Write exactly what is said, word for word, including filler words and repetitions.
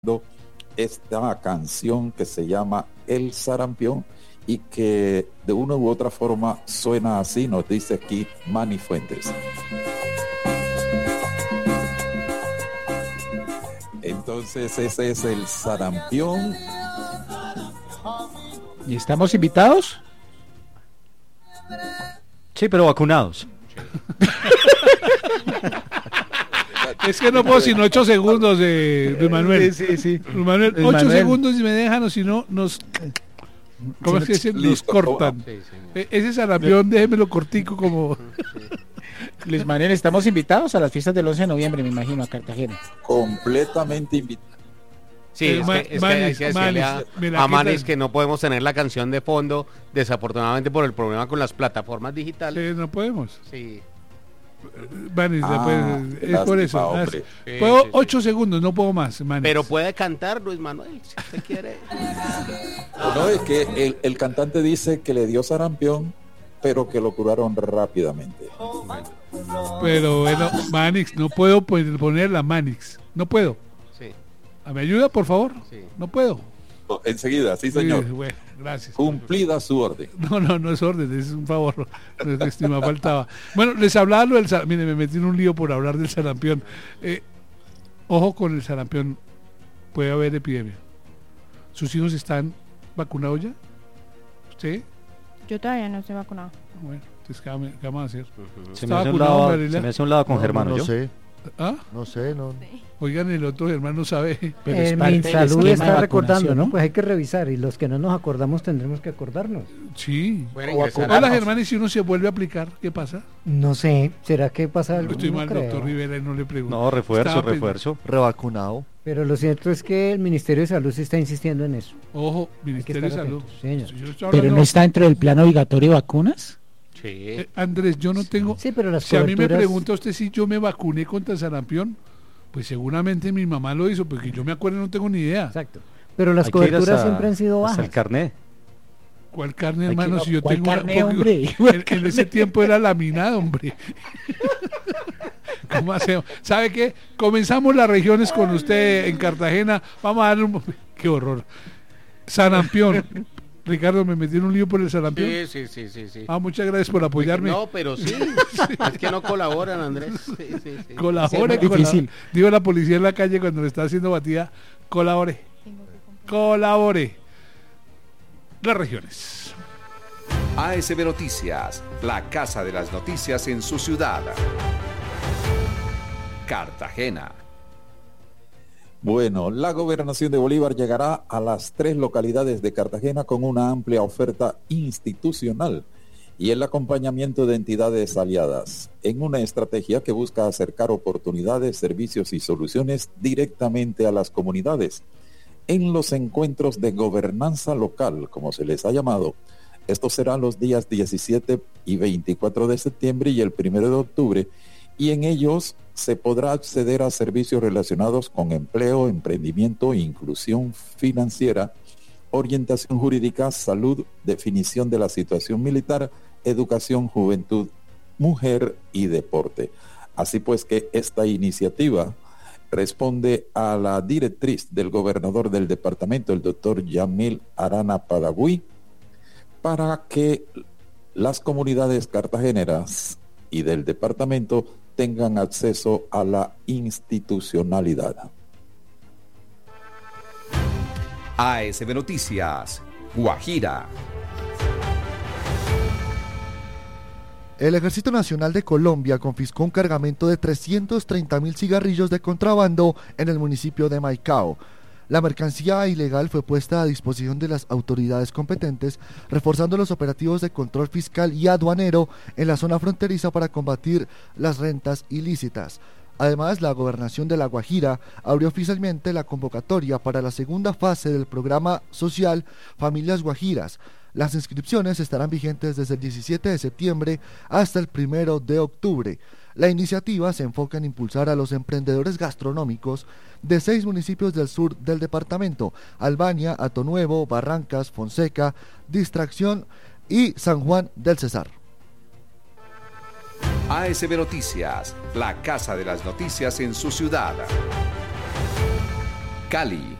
esta canción que se llama El Sarampión y que de una u otra forma suena así, nos dice aquí Manny Fuentes. Entonces ese es el sarampión. ¿Y estamos invitados? Sí, pero vacunados. Es que no puedo sino ocho segundos de, de Manuel. Sí, sí, sí. Manuel, Luis ocho Manuel. segundos y me dejan, o si no, nos... ¿Cómo es que dicen? Nos Listo. cortan. Sí, sí. E- Ese sarampión, déjemelo cortico como... Luis Manuel, estamos invitados a las fiestas del once de noviembre, me imagino, a Cartagena. Completamente invitado. Sí, Eh, es Ma- que, es que Manis, hay que decirle a, Manis, me la a Manis quitan. que no podemos tener la canción de fondo, desafortunadamente por el problema con las plataformas digitales. Eh, no podemos. Sí. Manis, Ah, pues, es lástima, por eso. hombre. Sí, Puedo sí, sí. ocho segundos, no puedo más, Manis. Pero puede cantar Luis Manuel, si usted quiere. No, es que el, el cantante dice que le dio sarampión, pero que lo curaron rápidamente. Pero bueno, Manix, no puedo pues, ponerla, Manix. No puedo. Sí, ¿Me ayuda, por favor? sí. No puedo. Enseguida, sí señor. Sí, bueno, gracias. Cumplida su orden. No, no, no es orden, es un favor. No es que estima, faltaba. Bueno, les hablaba lo del sarampión. Mire, me metí en un lío por hablar del sarampión. Eh, ojo con el sarampión. Puede haber epidemia. ¿Sus hijos están vacunados ya? ¿Usted? Yo todavía no estoy vacunado. Bueno, entonces, ¿qué vamos qué vamos a hacer? Se ¿Está me, hace un vacunado, lado, Mariela? se me hace un lado con No, Germano. no, ¿yo? no sé, ¿Ah? no sé, no. Oigan, el otro hermano sabe. Pero es El parte del MinSalud esquema está de recordando, vacunación, ¿no? Pues hay que revisar y los que no nos acordamos tendremos que acordarnos. Sí. Pueden O ingresar vacunar. a- Hola, Germán, y si uno se vuelve a aplicar, ¿qué pasa? No sé, ¿será que pasa algo? Estoy No mal, creo. doctor Rivera, y no le pregunto. No, refuerzo, Estaba pen- refuerzo. Revacunado. Pero lo cierto es que el Ministerio de Salud sí está insistiendo en eso. Ojo, Hay que Ministerio de estar Salud. atentos, señor. Si yo estoy Pero hablando- no está dentro del plan obligatorio de vacunas. Sí. Eh, Andrés, yo no tengo... Sí, pero las Si a mí me coberturas- pregunta usted si yo me vacuné contra el sarampión, pues seguramente mi mamá lo hizo, porque yo me acuerdo no tengo ni idea. Exacto. Pero las Hay que ir coberturas hasta- siempre han sido hasta bajas. el carnet. ¿Cuál carne, Hay que- hermano? no, Si yo ¿cuál tengo una- carne, porque- hombre? En, en ese tiempo era laminado, hombre. ¿Cómo hacemos? ¿Sabe qué? Comenzamos las regiones con usted en Cartagena. Vamos a darle un... ¡Qué horror! Sarampión. Ricardo, me metí en un lío por el sarampión. Sí, sí, sí, sí, sí. Ah, muchas gracias por apoyarme. No, pero sí. Es que no colaboran, Andrés. Sí, sí, sí. Colabore, Sí, es muy difícil. colabore. Digo la policía en la calle cuando le está haciendo batida, colabore, colabore. Las regiones. A S B Noticias, la casa de las noticias en su ciudad. Cartagena. Bueno, la gobernación de Bolívar llegará a las tres localidades de Cartagena con una amplia oferta institucional y el acompañamiento de entidades aliadas, en una estrategia que busca acercar oportunidades, servicios y soluciones directamente a las comunidades. En los encuentros de gobernanza local, como se les ha llamado, estos serán los días diecisiete y veinticuatro de septiembre y el primero de octubre, y en ellos se podrá acceder a servicios relacionados con empleo, emprendimiento, inclusión financiera, orientación jurídica, salud, definición de la situación militar, educación, juventud, mujer y deporte. Así pues que esta iniciativa responde a la directriz del gobernador del departamento, el doctor Yamil Arana Padagüí, para que las comunidades cartageneras y del departamento tengan acceso a la institucionalidad. A S B Noticias, Guajira. El Ejército Nacional de Colombia confiscó un cargamento de trescientos treinta mil cigarrillos de contrabando en el municipio de Maicao. La mercancía ilegal fue puesta a disposición de las autoridades competentes, reforzando los operativos de control fiscal y aduanero en la zona fronteriza para combatir las rentas ilícitas. Además, la Gobernación de La Guajira abrió oficialmente la convocatoria para la segunda fase del programa social Familias Guajiras. Las inscripciones estarán vigentes desde el diecisiete de septiembre hasta el primero de octubre. La iniciativa se enfoca en impulsar a los emprendedores gastronómicos de seis municipios del sur del departamento: Albania, Atonuevo, Barrancas, Fonseca, Distracción y San Juan del Cesar. A S B Noticias, la casa de las noticias en su ciudad. Cali.